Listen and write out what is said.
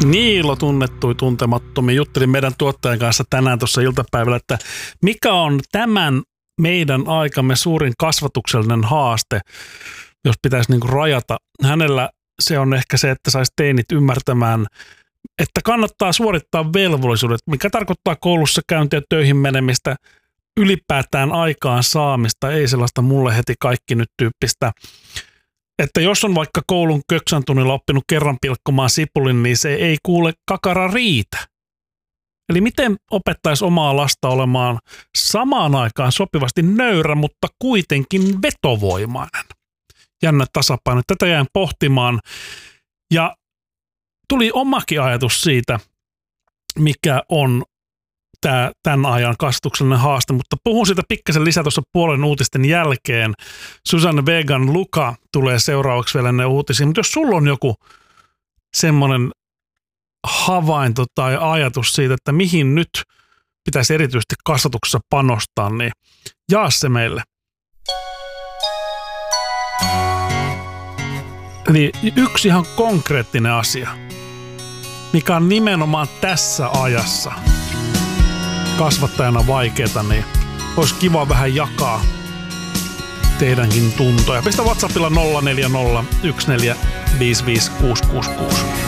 Niilo tunnettui tuntemattomia. Juttelin meidän tuottajan kanssa tänään tuossa iltapäivällä, että mikä on tämän meidän aikamme suurin kasvatuksellinen haaste, jos pitäisi niin kuin rajata. Hänellä se on ehkä se, että saisi teinit ymmärtämään, että kannattaa suorittaa velvollisuudet, mikä tarkoittaa koulussa käyntiä, töihin menemistä, ylipäätään aikaan saamista, ei sellaista mulle heti kaikki nyt tyyppistä. Että jos on vaikka koulun köksän tunnilla oppinut kerran pilkkomaan sipulin, niin se ei kuule kakara riitä. Eli miten opettaisi omaa lasta olemaan samaan aikaan sopivasti nöyrä, mutta kuitenkin vetovoimainen. Jännä tasapaino. Tätä jäin pohtimaan ja tuli omakin ajatus siitä, mikä on tämän ajan kasvatuksellinen haaste, mutta puhun siitä pikkasen lisää tuossa puolen uutisten jälkeen. Susanne Vegan Luka tulee seuraavaksi vielä ne uutisiin, mutta jos sulla on joku semmoinen havainto tai ajatus siitä, että mihin nyt pitäisi erityisesti kasvatuksessa panostaa, niin jaa se meille. Eli yksi ihan konkreettinen asia, mikä on nimenomaan tässä ajassa kasvattajana vaikeeta, niin olisi kiva vähän jakaa teidänkin tuntoja. Pistä WhatsAppilla 040 14 55 666.